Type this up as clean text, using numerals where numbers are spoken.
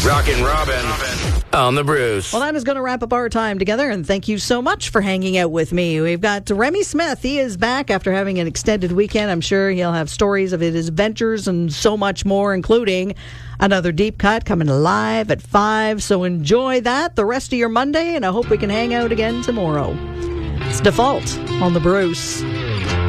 Rockin' Robin on the Bruce. Well, that is going to wrap up our time together, and thank you so much for hanging out with me. We've got Remy Smith. He is back after having an extended weekend. I'm sure he'll have stories of his adventures and so much more, including another deep cut coming live at 5. So enjoy that the rest of your Monday, and I hope we can hang out again tomorrow. It's Default on the Bruce.